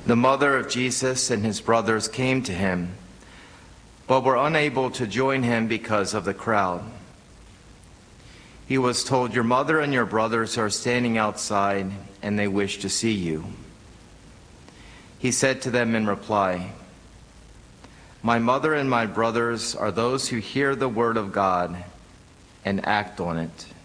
The mother of Jesus and his brothers came to him, but were unable to join him because of the crowd. He was told, "Your mother and your brothers are standing outside, and they wish to see you." He said to them in reply, "My mother and my brothers are those who hear the word of God and act on it."